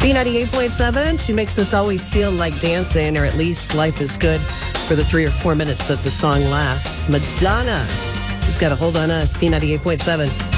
B98.7, she makes us always feel like dancing, or at least life is good for the 3 or 4 minutes that the song lasts. Madonna has got a hold on us, B98.7.